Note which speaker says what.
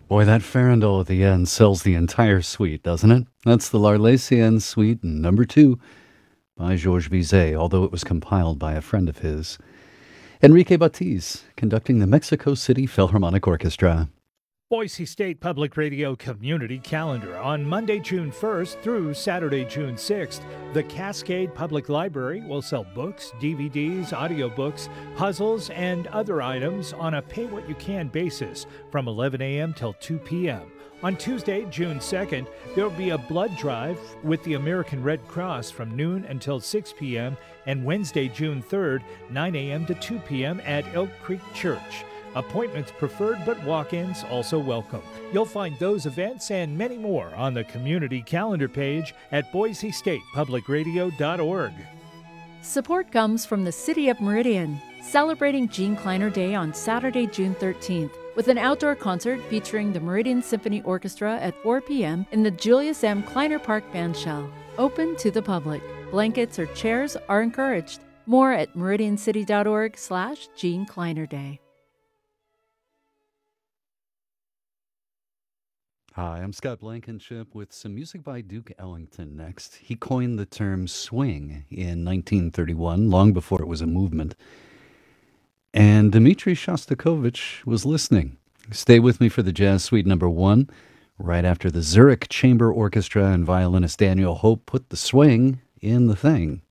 Speaker 1: Boy, that farandole at the end sells the entire suite, doesn't it? That's the L'Arlésienne Suite number 2 by Georges Bizet, although it was compiled by a friend of his. Enrique Batiz, conducting the Mexico City Philharmonic Orchestra.
Speaker 2: Boise State Public Radio Community Calendar. On Monday, June 1st through Saturday, June 6th, the Cascade Public Library will sell books, DVDs, audiobooks, puzzles, and other items on a pay-what-you-can basis from 11 a.m. till 2 p.m. On Tuesday, June 2nd, there will be a blood drive with the American Red Cross from noon until 6 p.m. and Wednesday, June 3rd, 9 a.m. to 2 p.m. at Elk Creek Church. Appointments preferred, but walk-ins also welcome. You'll find those events and many more on the community calendar page at boisestatepublicradio.org.
Speaker 3: Support comes from the City of Meridian, celebrating Gene Kleiner Day on Saturday, June 13th, with an outdoor concert featuring the Meridian Symphony Orchestra at 4 p.m. in the Julius M. Kleiner Park Bandshell. Open to the public. Blankets or chairs are encouraged. More at meridiancity.org/Gene Kleiner Day.
Speaker 1: Hi, I'm Scott Blankenship with some music by Duke Ellington next. He coined the term swing in 1931, long before it was a movement. And Dmitri Shostakovich was listening. Stay with me for the Jazz Suite number 1, right after the Zurich Chamber Orchestra and violinist Daniel Hope put the swing in the thing.